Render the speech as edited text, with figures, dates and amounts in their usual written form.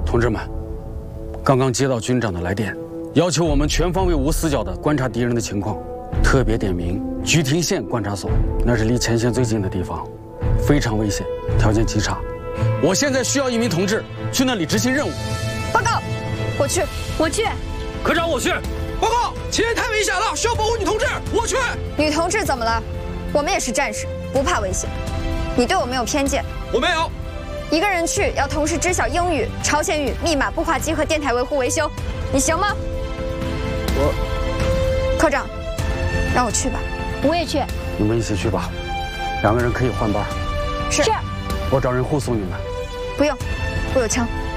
同志们，刚刚接到军长的来电，要求我们全方位无死角地观察敌人的情况，特别点名居亭县观察所，那是离前线最近的地方，非常危险，条件极差。我现在需要一名同志去那里执行任务。 报告，我去。 科长，我去。 报告，前面太危险了，需要保护女同志，我去。 女同志怎么了？我们也是战士，不怕危险。你对我没有偏见？ 我没有。 一个人去要同时知晓英语、朝鲜语、密码、步话机和电台维护维修，你行吗？科长，让我去吧。 我也去。 你们一起去吧，2个人可以换班。 是。 我找人护送你们。 不用，我有枪。